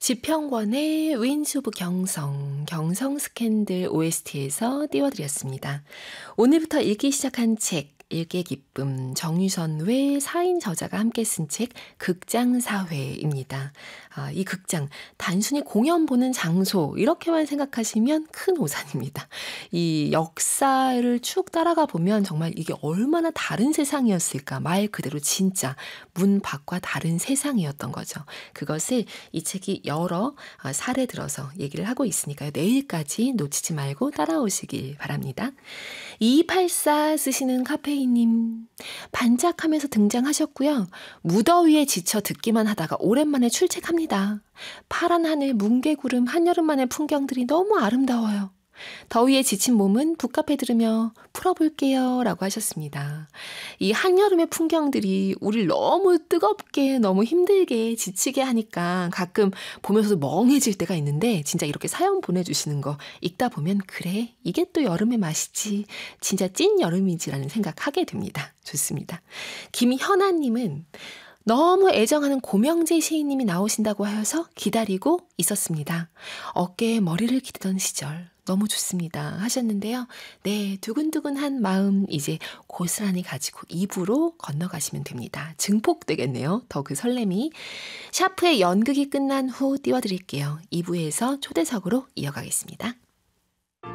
지평권의 윈즈 오브 경성, 경성 스캔들 OST에서 띄워드렸습니다. 오늘부터 읽기 시작한 책, 읽기의 기쁨, 정유선 외 4인 저자가 함께 쓴 책 극장사회입니다. 이 극장, 단순히 공연 보는 장소 이렇게만 생각하시면 큰 오산입니다. 이 역사를 쭉 따라가 보면 정말 이게 얼마나 다른 세상이었을까, 말 그대로 진짜 문 밖과 다른 세상이었던 거죠. 그것을 이 책이 여러 사례 들어서 얘기를 하고 있으니까요. 내일까지 놓치지 말고 따라오시길 바랍니다. 2284 쓰시는 카페이님, 반짝하면서 등장하셨고요. 무더위에 지쳐 듣기만 하다가 오랜만에 출첵합니다. 파란 하늘, 뭉게구름, 한여름만의 풍경들이 너무 아름다워요. 더위에 지친 몸은 북카페 들으며 풀어볼게요 라고 하셨습니다. 이 한여름의 풍경들이 우리를 너무 뜨겁게 너무 힘들게 지치게 하니까 가끔 보면서도 멍해질 때가 있는데, 진짜 이렇게 사연 보내주시는 거 읽다 보면 그래, 이게 또 여름의 맛이지, 진짜 찐 여름이지라는 생각하게 됩니다. 좋습니다. 김현아님은 너무 애정하는 고명재 시인님이 나오신다고 하여서 기다리고 있었습니다. 어깨에 머리를 기대던 시절 너무 좋습니다 하셨는데요. 네, 두근두근한 마음 이제 고스란히 가지고 2부로 건너가시면 됩니다. 증폭되겠네요. 더 그 설렘이. 샤프의 연극이 끝난 후 띄워드릴게요. 2부에서 초대석으로 이어가겠습니다.